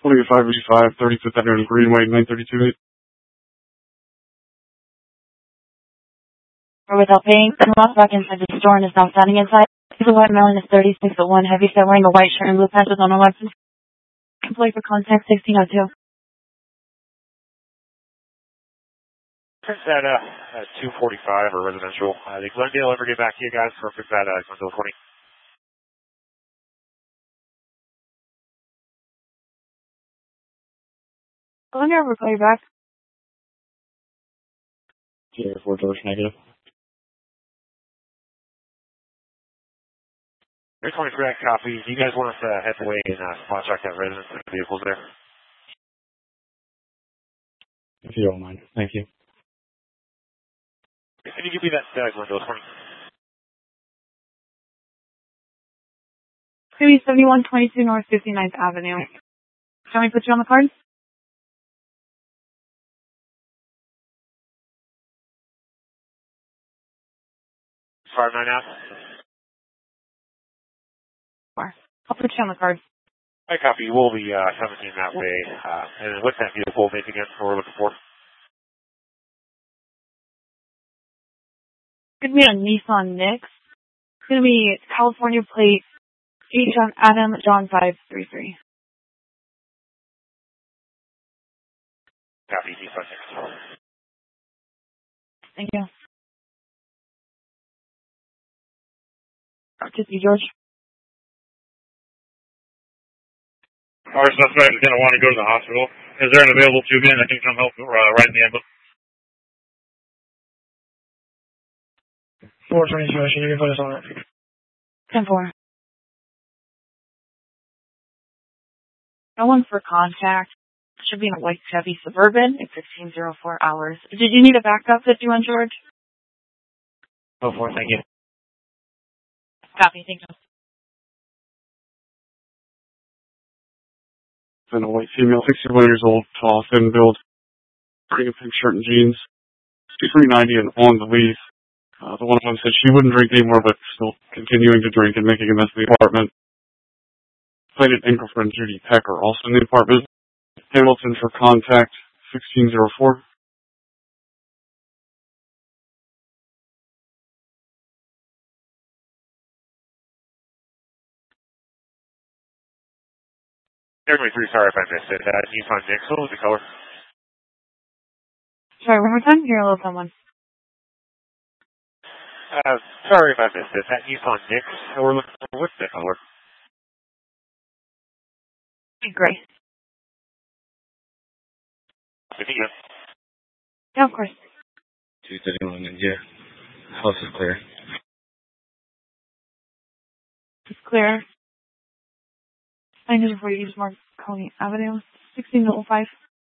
2585, 35th Avenue Greenway, 932. Without paying, and walked back inside the store and is now standing inside. He's a white male in his 30s, 6'1", heavy set, wearing a white shirt and blue pants with no weapons. Employee for contact 1602. It's at 245 or residential. Did Glendale ever get back to you guys for if it's at Glendale 20? Glendale will call you back. Sierra 4 George negative. There's 20 for that copy. Do you guys want us to head away and spot check that residence and vehicles there? If you don't mind. Thank you. Can you give me that Glendale 20? Maybe 7122 North 59th Avenue. Can we put you on the card? $5.9 out. I'll put you on the card. I copy. We'll be 17 that way. And what's that vehicle make again? What we're looking for? It's going to be a Nissan Nix. It's going to be California plate H on Adam John 533. Copy. Nissan Nix. Thank you. Just you, George. Our suspect is going to want to go to the hospital. Is there an available tube in that can come help right in the ambulance? 422, you can put us on it. 10-4. No one for contact. Should be in a white Chevy Suburban. It's 1604 hours. Did you need a backup 51, George? 4, thank you. Copy, thank you. And a white female, 61 years old, tall, thin build, wearing a pink shirt and jeans. She's 390 and on the lease. The one of them said she wouldn't drink anymore, but still continuing to drink and making a mess in the apartment. Plated and girlfriend Judy Pecker, also in the apartment. Hamilton for contact, 1604. Everybody, sorry if I missed it. Nissan Nix, what was the color? Sorry, one more time? You're a little someone. Sorry if I missed it. That Nissan Nix, we're looking for what's the color? Great. Thank you. Yeah, of course. 231, yeah. House is clear. It's clear. I need before you use Marconi Avenue, 1605.